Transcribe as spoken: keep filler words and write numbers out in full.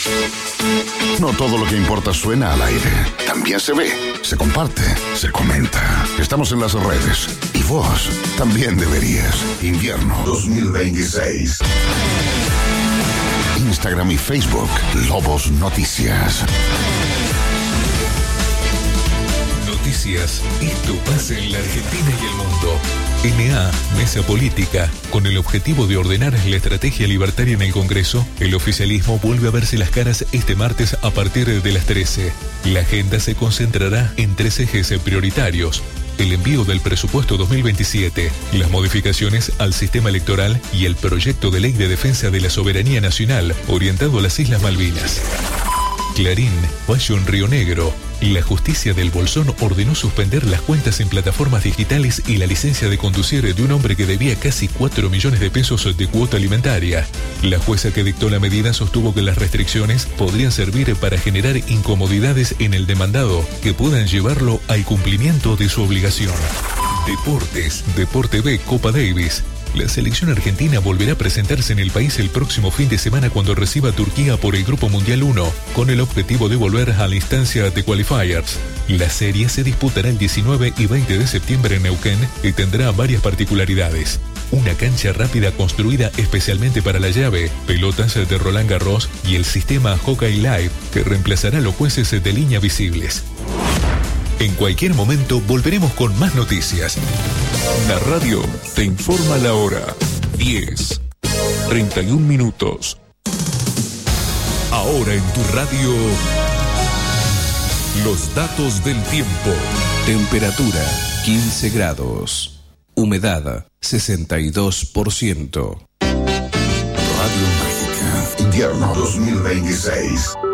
No todo lo que importa suena al aire. También se ve, se comparte, se comenta. Estamos en las redes. Y vos también deberías. Invierno dos mil veintiséis. Instagram y Facebook. Lobos Noticias. Noticias. Esto pasa en la Argentina y el mundo. N A, Mesa Política. Con el objetivo de ordenar la estrategia libertaria en el Congreso, el oficialismo vuelve a verse las caras este martes a partir de las trece. La agenda se concentrará en tres ejes prioritarios: el envío del presupuesto dos mil veintisiete, las modificaciones al sistema electoral y el proyecto de ley de defensa de la soberanía nacional orientado a las Islas Malvinas. Clarín, fallo en Río Negro. La justicia del Bolsón ordenó suspender las cuentas en plataformas digitales y la licencia de conducir de un hombre que debía casi cuatro millones de pesos de cuota alimentaria. La jueza que dictó la medida sostuvo que las restricciones podrían servir para generar incomodidades en el demandado que puedan llevarlo al cumplimiento de su obligación. Deportes, Deporte B, Copa Davis. La selección argentina volverá a presentarse en el país el próximo fin de semana cuando reciba a Turquía por el Grupo Mundial uno, con el objetivo de volver a la instancia de qualifiers. La serie se disputará el diecinueve y veinte de septiembre en Neuquén y tendrá varias particularidades. Una cancha rápida construida especialmente para la llave, pelotas de Roland Garros y el sistema Hockey Live que reemplazará a los jueces de línea visibles. En cualquier momento volveremos con más noticias. La radio te informa la hora. diez, treinta y un minutos. Ahora en tu radio, los datos del tiempo. Temperatura quince grados. Humedad sesenta y dos por ciento. Radio Mágica. Invierno dos mil veintiséis.